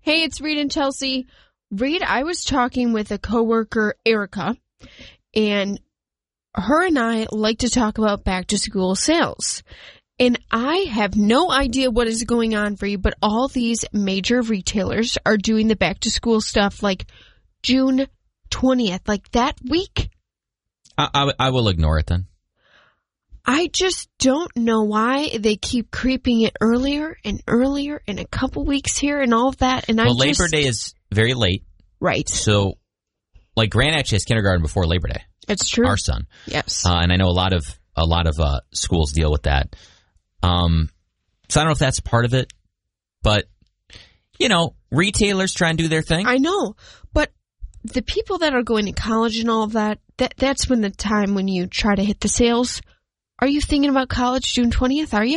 Hey, it's Reed and Chelsea. Reed, I was talking with a coworker, Erica, and her and I like to talk about back-to-school sales. And I have no idea what is going on for you, but all these major retailers are doing the back-to-school stuff like June 20th, like that week. I will ignore it then. I just don't know why they keep creeping it earlier and earlier and a couple weeks here and all of that. And Labor Day is very late. Right. So, like, Grant actually has kindergarten before Labor Day. It's true. Our son. Yes. And I know a lot of schools deal with that. So I don't know if that's part of it, but, you know, retailers try and do their thing. I know, but the people that are going to college and all of that's when the time when you try to hit the sales. Are you thinking about college June 20th? Are you?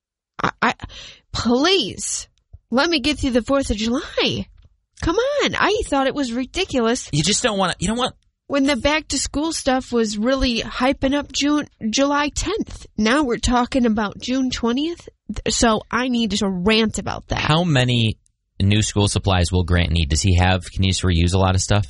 Please, let me get through the 4th of July. Come on. I thought it was ridiculous. You just don't want to, you don't want. When the back to school stuff was really hyping up July 10th. Now we're talking about June 20th. So I need to rant about that. How many new school supplies will Grant need? Does he have, can he just reuse a lot of stuff?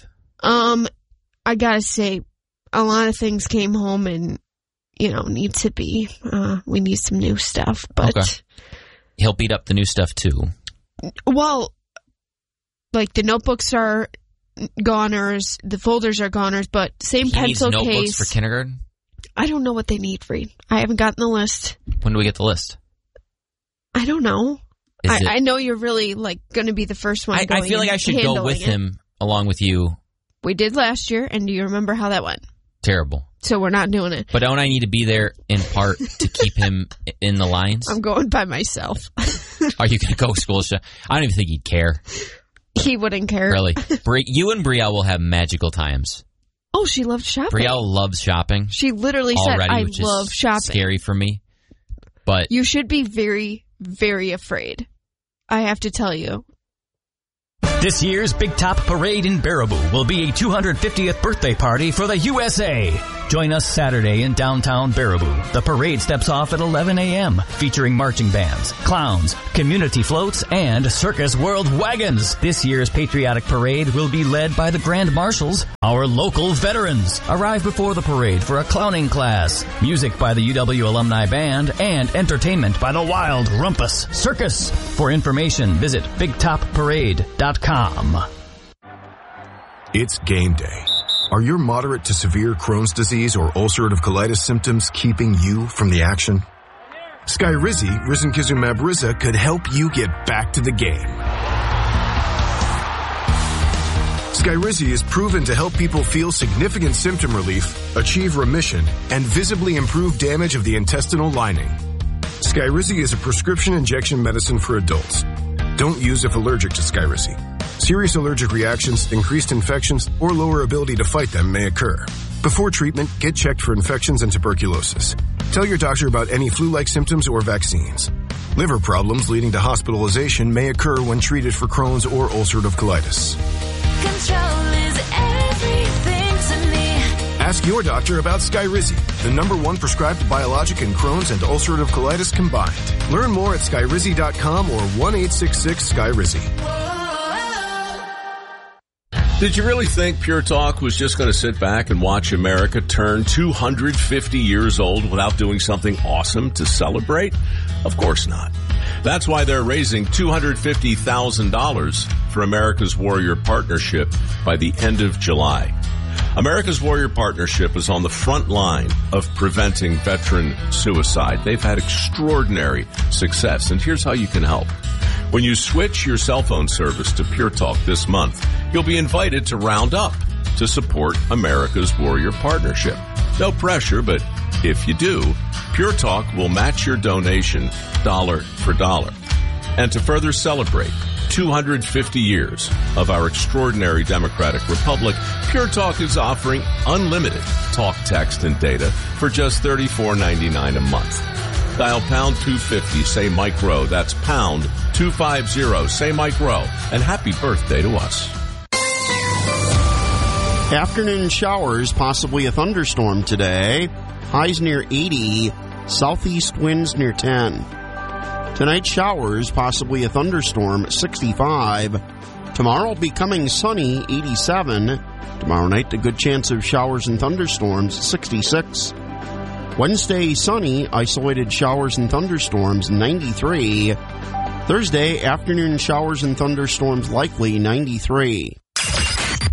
I gotta say, a lot of things came home and, you know, need to be, we need some new stuff, but. Okay. He'll beat up the new stuff too. Well, like the notebooks are goners, the folders are goners, but same pencil case. He needs notebooks for kindergarten? I don't know what they need, Reed. I haven't gotten the list. When do we get the list? I don't know. I know you're really, like, going to be the first one going. I feel like I should go with him along with you. We did last year, and do you remember how that went? Terrible. So we're not doing it. But don't I need to be there in part to keep him in the lines? I'm going by myself. Are you going to go school shop? I don't even think he'd care. He wouldn't care. Really? You and Brielle will have magical times. Oh, she loved shopping. Brielle loves shopping. She literally said, I love shopping. Scary for me. But you should be very, very afraid. I have to tell you. This year's Big Top Parade in Baraboo will be a 250th birthday party for the USA. Join us Saturday in downtown Baraboo. The parade steps off at 11 a.m., featuring marching bands, clowns, community floats, and Circus World wagons. This year's patriotic parade will be led by the Grand Marshals, our local veterans. Arrive before the parade for a clowning class, music by the UW Alumni Band, and entertainment by the Wild Rumpus Circus. For information, visit BigTopParade.com. It's game day. Are your moderate to severe Crohn's disease or ulcerative colitis symptoms keeping you from the action? Skyrizi, risankizumab Riza, could help you get back to the game. Skyrizi is proven to help people feel significant symptom relief, achieve remission, and visibly improve damage of the intestinal lining. Skyrizi is a prescription injection medicine for adults. Don't use if allergic to Skyrizi. Serious allergic reactions, increased infections, or lower ability to fight them may occur. Before treatment, get checked for infections and tuberculosis. Tell your doctor about any flu-like symptoms or vaccines. Liver problems leading to hospitalization may occur when treated for Crohn's or ulcerative colitis. Control is everything to me. Ask your doctor about Skyrizi, the #1 prescribed biologic in Crohn's and ulcerative colitis combined. Learn more at skyrizi.com or 1-866-SKYRIZI. Did you really think Pure Talk was just going to sit back and watch America turn 250 years old without doing something awesome to celebrate? Of course not. That's why they're raising $250,000 for America's Warrior Partnership by the end of July. America's Warrior Partnership is on the front line of preventing veteran suicide. They've had extraordinary success, and here's how you can help. When you switch your cell phone service to Pure Talk this month, you'll be invited to round up to support America's Warrior Partnership. No pressure, but if you do, Pure Talk will match your donation dollar for dollar. And to further celebrate 250 years of our extraordinary democratic republic, Pure Talk is offering unlimited talk, text, and data for just $34.99 a month. Dial pound 250, say Mike Rowe. That's pound 250, say Mike Rowe. And happy birthday to us. Afternoon showers, possibly a thunderstorm today. Highs near 80, southeast winds near 10. Tonight, showers, possibly a thunderstorm, 65. Tomorrow, becoming sunny, 87. Tomorrow night, a good chance of showers and thunderstorms, 66. Wednesday, sunny, isolated showers and thunderstorms, 93. Thursday, afternoon showers and thunderstorms likely, 93.